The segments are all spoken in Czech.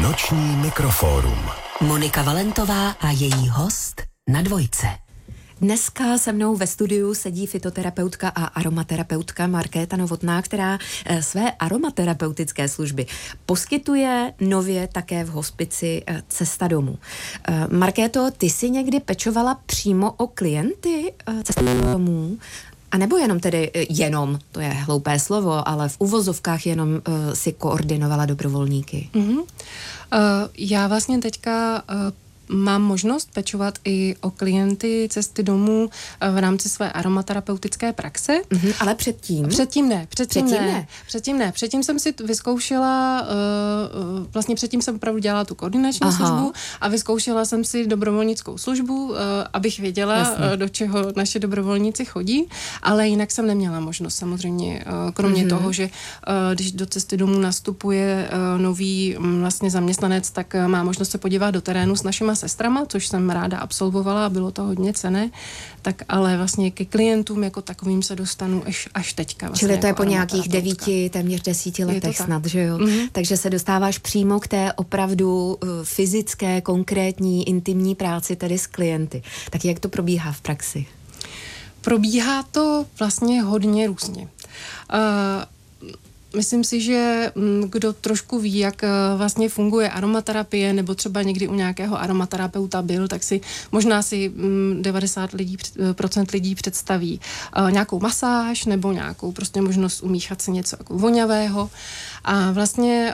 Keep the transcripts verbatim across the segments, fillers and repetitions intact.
Noční mikrofórum. Monika Valentová a její host na Dvojce. Dneska se mnou ve studiu sedí fytoterapeutka a aromaterapeutka Markéta Novotná, která své aromaterapeutické služby poskytuje nově také v hospici Cesta domů. Markéto, ty jsi někdy pečovala přímo o klienty Cesta domů? A nebo jenom tedy, jenom, to je hloupé slovo, ale v uvozovkách jenom uh, si koordinovala dobrovolníky? Mm-hmm. Uh, já vlastně teďka uh, mám možnost pečovat i o klienty Cesty domů v rámci své aromaterapeutické praxe. Mm-hmm, ale předtím? Předtím ne. Předtím, předtím ne. ne. Předtím ne. Předtím jsem si vyzkoušela, uh, vlastně předtím jsem opravdu dělala tu koordinační Aha. službu a vyzkoušela jsem si dobrovolnickou službu, uh, abych věděla, uh, do čeho naše dobrovolníci chodí, ale jinak jsem neměla možnost samozřejmě, uh, kromě mm-hmm. toho, že uh, když do Cesty domů nastupuje uh, nový um, vlastně zaměstnanec, tak uh, má možnost se podívat do terénu s našima sestrama, což jsem ráda absolvovala a bylo to hodně cenné, tak ale vlastně ke klientům jako takovým se dostanu až, až teďka. Vlastně Čili to je jako po nějakých devíti, téměř desíti letech snad, že jo? Mm-hmm. Takže se dostáváš přímo k té opravdu uh, fyzické, konkrétní, intimní práci tedy s klienty. Tak jak to probíhá v praxi? Probíhá to vlastně hodně různě. Uh, Myslím si, že kdo trošku ví, jak vlastně funguje aromaterapie, nebo třeba někdy u nějakého aromaterapeuta byl, tak si možná si devadesát lidí, procent lidí představí nějakou masáž nebo nějakou prostě možnost umíchat si něco jako voňavého. A vlastně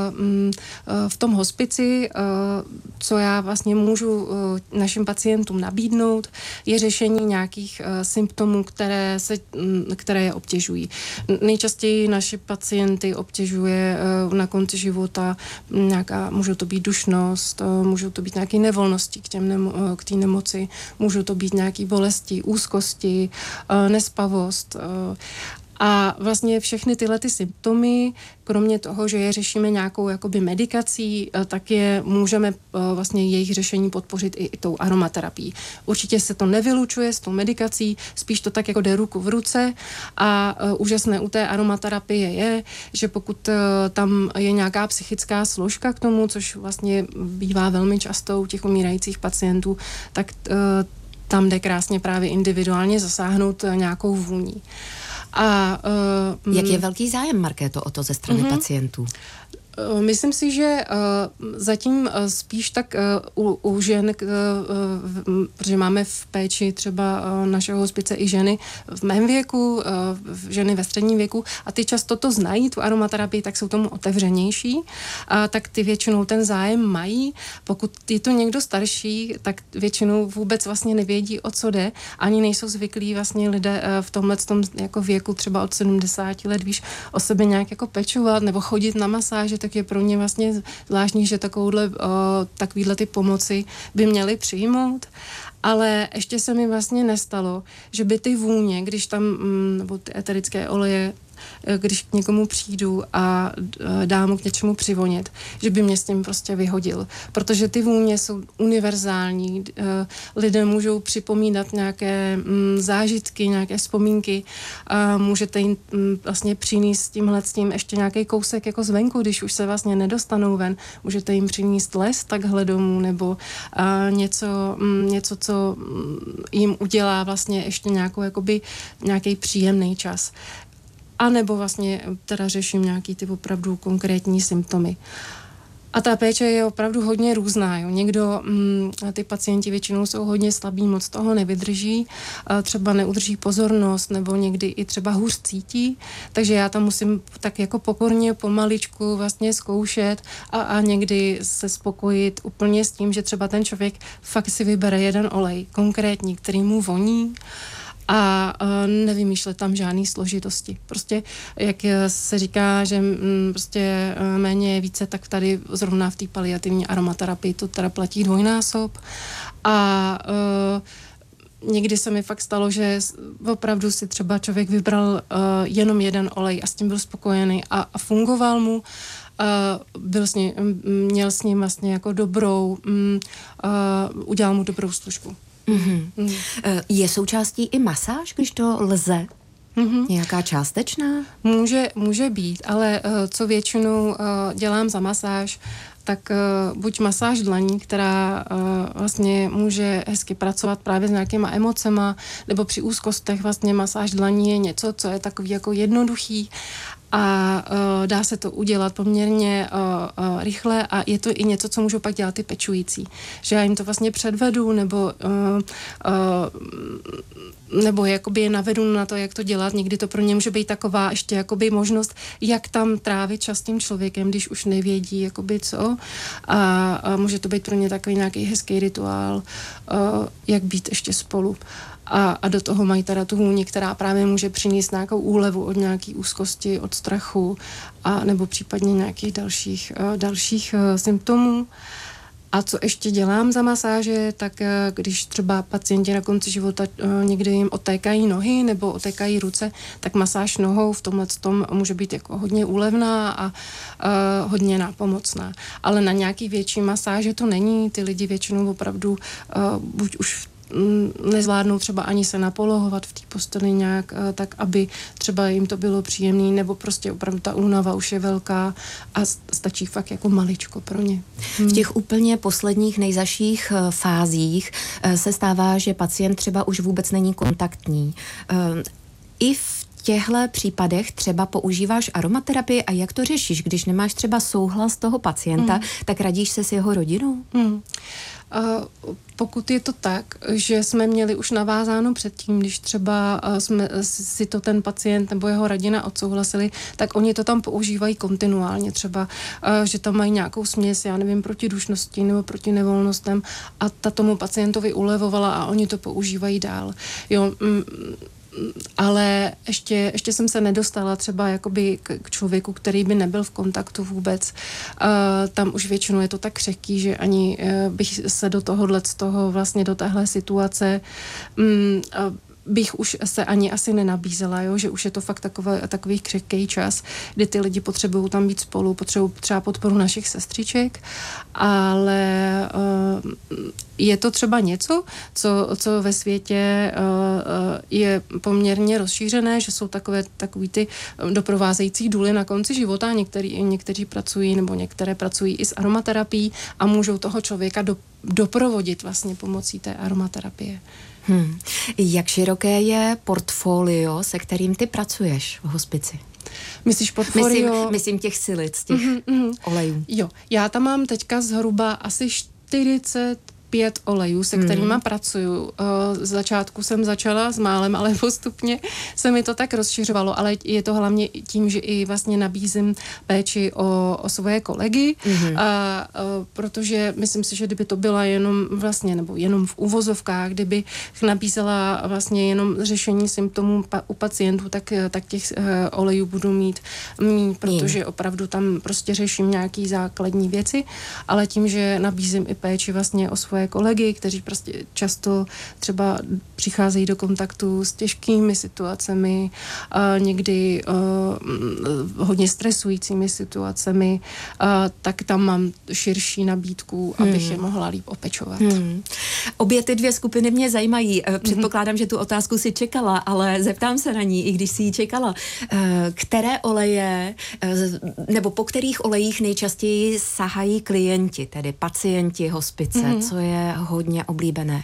v tom hospici, co já vlastně můžu našim pacientům nabídnout, je řešení nějakých symptomů, které, se, které je obtěžují. Nejčastěji naši pacienty obtěžuje na konci života nějaká, můžou to být dušnost, můžou to být nějaké nevolnosti k těm nemo, k té nemoci, můžou to být nějaké bolesti, úzkosti, nespavost. A vlastně všechny tyhle ty symptomy, kromě toho, že je řešíme nějakou jakoby medikací, tak je můžeme vlastně jejich řešení podpořit i, i tou aromaterapií. Určitě se to nevylučuje s tou medikací, spíš to tak jako jde ruku v ruce a uh, úžasné u té aromaterapie je, že pokud uh, tam je nějaká psychická složka k tomu, což vlastně bývá velmi často u těch umírajících pacientů, tak uh, tam jde krásně právě individuálně zasáhnout uh, nějakou vůní. A, uh, Jak je velký zájem, Markéto, o to ze strany uh-huh. pacientů? Myslím si, že uh, zatím uh, spíš tak uh, u, u žen, uh, uh, protože máme v péči třeba uh, našeho hospice i ženy v mém věku, uh, ženy ve středním věku a ty často to znají, tu aromaterapii, tak jsou tomu otevřenější, uh, tak ty většinou ten zájem mají. Pokud je to někdo starší, tak většinou vůbec vlastně nevědí, o co jde, ani nejsou zvyklí vlastně lidé uh, v tomhle tom jako věku třeba od sedmdesáti let, víš, o sebe nějak jako pečovat nebo chodit na masáže, tak je pro ně vlastně zvláštní, že takovouhle, o, takovýhle ty pomoci by měli přijmout. Ale ještě se mi vlastně nestalo, že by ty vůně, když tam, nebo ty eterické oleje, když k někomu přijdu a dám mu k něčemu přivonit, že by mě s tím prostě vyhodil. Protože ty vůně jsou univerzální. Lidé můžou připomínat nějaké zážitky, nějaké vzpomínky a můžete jim vlastně přinést s tímhle s tím ještě nějaký kousek jako zvenku, když už se vlastně nedostanou ven. Můžete jim přinést les takhle domů nebo něco, něco, co jim udělá vlastně ještě nějakou, jakoby, nějaký příjemný čas. A nebo vlastně teda řeším nějaký ty opravdu konkrétní symptomy. A ta péče je opravdu hodně různá. Jo. Někdo, mm, ty pacienti většinou jsou hodně slabí, moc toho nevydrží, třeba neudrží pozornost, nebo někdy i třeba hůř cítí, takže já tam musím tak jako pokorně, pomaličku vlastně zkoušet a, a někdy se spokojit úplně s tím, že třeba ten člověk fakt si vybere jeden olej konkrétní, který mu voní, a uh, nevymýšlet tam žádný složitosti. Prostě, jak se říká, že m, prostě uh, méně je více, tak tady zrovna v té paliativní aromaterapii to teda platí dvojnásob. A uh, někdy se mi fakt stalo, že opravdu si třeba člověk vybral uh, jenom jeden olej a s tím byl spokojený a, a fungoval mu. Uh, byl s ním, měl s ním vlastně jako dobrou, um, uh, udělal mu dobrou službu. Mm-hmm. Mm. Je součástí i masáž, když to lze? Mm-hmm. Nějaká částečná? Může, může být, ale uh, co většinou uh, dělám za masáž, tak uh, buď masáž dlaní, která uh, vlastně může hezky pracovat právě s nějakýma emocema, nebo při úzkostech vlastně masáž dlaní je něco, co je takový jako jednoduchý a uh, dá se to udělat poměrně uh, uh, rychle a je to i něco, co můžou pak dělat ty pečující. Že já jim to vlastně předvedu nebo uh, uh, nebo jakoby je navedu na to, jak to dělat. Někdy to pro ně může být taková ještě jakoby možnost, jak tam trávit čas s tím člověkem, když už nevědí jakoby co. A, a může to být pro ně takový nějaký hezký rituál, uh, jak být ještě spolu. A, a do toho mají teda tu hůni, která právě může přinést nějakou úlevu od nějaký úzkosti, od strachu a nebo případně nějakých dalších, uh, dalších uh, symptomů. A co ještě dělám za masáže, tak když třeba pacienti na konci života někdy jim otékají nohy nebo otékají ruce, tak masáž nohou v tomhle tom může být jako hodně úlevná a uh, hodně nápomocná. Ale na nějaký větší masáže to není. Ty lidi většinou opravdu uh, buď už nezvládnou třeba ani se napolohovat v té posteli nějak, tak aby třeba jim to bylo příjemné, nebo prostě opravdu ta únava už je velká a stačí fakt jako maličko pro ně. V těch úplně posledních nejzaších fázích se stává, že pacient třeba už vůbec není kontaktní. I v těchto případech třeba používáš aromaterapii a jak to řešíš, když nemáš třeba souhlas toho pacienta, hmm. tak radíš se s jeho rodinou? Hmm. Uh, pokud je to tak, že jsme měli už navázáno předtím, když třeba uh, jsme si to ten pacient nebo jeho rodina odsouhlasili, tak oni to tam používají kontinuálně. Třeba, uh, že tam mají nějakou směs, já nevím, proti dušnosti nebo proti nevolnostem a ta tomu pacientovi ulevovala a oni to používají dál. Jo, mm, ale ještě, ještě jsem se nedostala třeba jakoby k, k člověku, který by nebyl v kontaktu vůbec. Uh, tam už většinou je to tak křehký, že ani uh, bych se do tohohle, z toho vlastně do téhle situace um, uh, bych už se ani asi nenabízela, jo? Že už je to fakt takový, takový křehký čas, kdy ty lidi potřebují tam být spolu, potřebují třeba podporu našich sestřiček, ale uh, je to třeba něco, co, co ve světě uh, je poměrně rozšířené, že jsou takové takový ty doprovázející důly na konci života, některý, někteří pracují nebo některé pracují i s aromaterapií a můžou toho člověka do, doprovodit vlastně pomocí té aromaterapie. Hmm. Jak široké je portfolio, se kterým ty pracuješ v hospici? Myslíš portfolio? Myslím, myslím těch silic, těch mm-hmm, mm. olejů. Jo, já tam mám teďka zhruba asi čtyřicet pět olejů, se kterými mm. pracuju. Z začátku jsem začala s málem, ale postupně se mi to tak rozšiřovalo, ale je to hlavně tím, že i vlastně nabízím péči o, o svoje kolegy, mm. a, a, protože myslím si, že kdyby to byla jenom vlastně, nebo jenom v uvozovkách, kdyby nabízela vlastně jenom řešení symptomů pa, u pacientů, tak, tak těch uh, olejů budu mít mít, protože mm. opravdu tam prostě řeším nějaký základní věci, ale tím, že nabízím i péči vlastně o svoje kolegy, kteří prostě často třeba přicházejí do kontaktu s těžkými situacemi, a někdy uh, hodně stresujícími situacemi, uh, tak tam mám širší nabídku, abych hmm. je mohla líp opečovat. Hmm. Obě ty dvě skupiny mě zajímají. Předpokládám, hmm. že tu otázku si čekala, ale zeptám se na ní, i když si ji čekala. Které oleje, nebo po kterých olejích nejčastěji sahají klienti, tedy pacienti hospice, hmm. co je hodně oblíbené?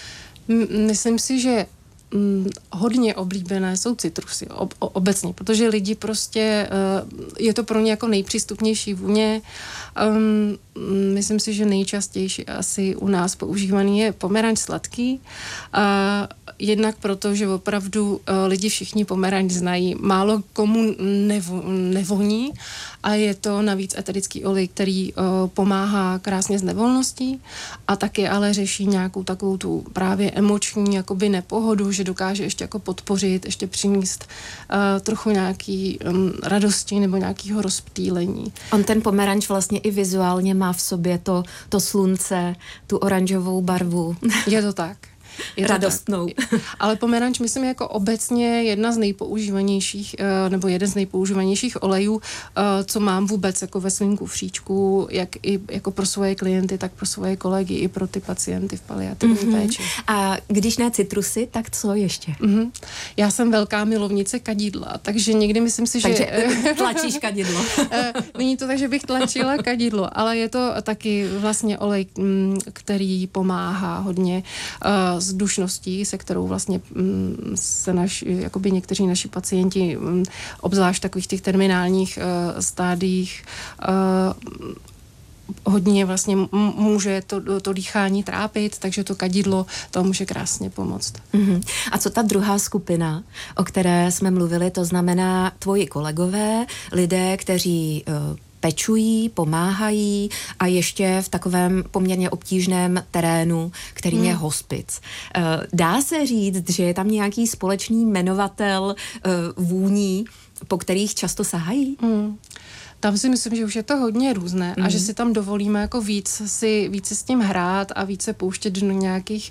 Myslím si, že mm, hodně oblíbené jsou citrusy ob, obecně, protože lidi prostě, uh, je to pro ně jako nejpřístupnější vůně. Um, myslím si, že nejčastější asi u nás používaný je pomeranč sladký. Uh, jednak proto, že opravdu uh, lidi všichni pomeranč znají. Málo komu nevo, nevoní a je to navíc eterický olej, který uh, pomáhá krásně s nevolností a taky ale řeší nějakou takovou tu právě emoční jakoby nepohodu, že dokáže ještě jako podpořit, ještě přinést uh, trochu nějaký um, radosti nebo nějakého rozptýlení. On ten pomeranč vlastně i vizuálně má v sobě to, to slunce, tu oranžovou barvu. Je to tak. radostnou. Tak. Ale pomeranč, myslím, jako obecně jedna z nejpoužívanějších, nebo jeden z nejpoužívanějších olejů, co mám vůbec jako ve svém kufříčku, jak i jako pro svoje klienty, tak pro svoje kolegy, i pro ty pacienty v paliativní mm-hmm. péči. A když ne citrusy, tak co ještě? Mm-hmm. Já jsem velká milovnice kadidla, takže někdy myslím si, takže že... tlačíš kadidlo. Není to tak, že bych tlačila kadidlo, ale je to taky vlastně olej, který pomáhá hodně uh, s dušností, se kterou vlastně um, se naš, jakoby někteří naši pacienti, um, obzvlášť v takových těch terminálních uh, stádiích, uh, hodně vlastně může to, to dýchání trápit, takže to kadidlo to může krásně pomoct. Mm-hmm. A co ta druhá skupina, o které jsme mluvili, to znamená tvoji kolegové, lidé, kteří uh, pečují, pomáhají a ještě v takovém poměrně obtížném terénu, kterým hmm. je hospic. Uh, dá se říct, že je tam nějaký společný jmenovatel uh, vůní, po kterých často sahají? Hmm. Tam si myslím, že už je to hodně různé mm. a že si tam dovolíme jako víc si, víc si s tím hrát a více pouštět do nějakých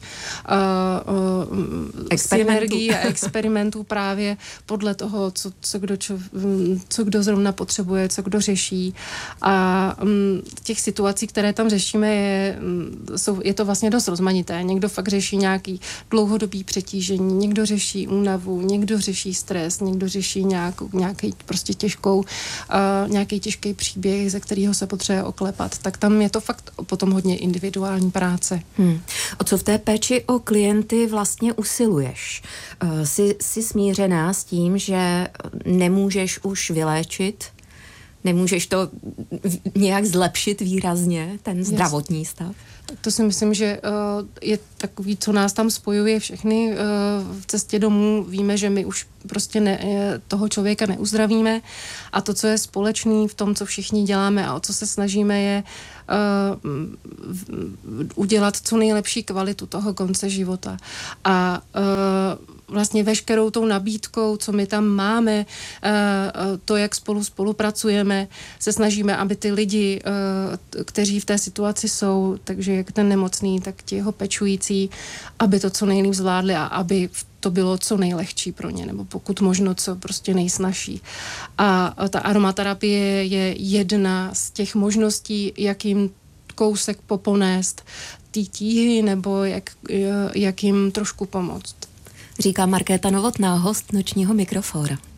uh, uh, synergií a experimentů právě podle toho, co, co, kdo, čo, co kdo zrovna potřebuje, co kdo řeší. A um, těch situací, které tam řešíme, je, jsou, je to vlastně dost rozmanité. Někdo fakt řeší nějaký dlouhodobý přetížení, někdo řeší únavu, někdo řeší stres, někdo řeší nějakou, nějaký prostě těžkou, uh, nějaký těžký příběh, ze kterého se potřebuje oklepat, tak tam je to fakt potom hodně individuální práce. Hmm. O co v té péči o klienty vlastně usiluješ? Uh, jsi, jsi smířená s tím, že nemůžeš už vyléčit, nemůžeš to nějak zlepšit výrazně, ten zdravotní stav? Tak to si myslím, že uh, je takový, co nás tam spojuje všechny uh, v cestě domů. Víme, že my už prostě ne, toho člověka neuzdravíme a to, co je společný v tom, co všichni děláme a o co se snažíme, je uh, udělat co nejlepší kvalitu toho konce života. A uh, vlastně veškerou tou nabídkou, co my tam máme, to, jak spolu spolupracujeme, se snažíme, aby ty lidi, kteří v té situaci jsou, takže jak ten nemocný, tak ti jeho pečující, aby to co nejlíp zvládli a aby to bylo co nejlehčí pro ně, nebo pokud možno co prostě nejsnažší. A ta aromaterapie je jedna z těch možností, jak jim kousek poponést ty tíhy, nebo jak, jak jim trošku pomoct. Říká Markéta Novotná, host Nočního mikrofóra.